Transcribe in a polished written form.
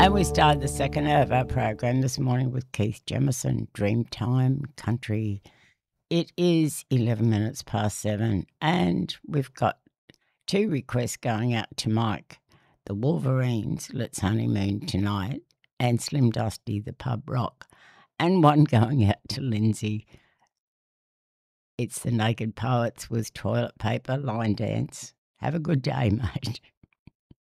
And we started the second hour of our program this morning with Keith Jemison, Dreamtime Country. It is 11 minutes past 7, and we've got 2 requests going out to Mike, the Wolverines, Let's Honeymoon Tonight, and Slim Dusty, the Pub Rock, and one going out to Lindsay. It's the Naked Poets with Toilet Paper Line Dance. Have a good day, mate.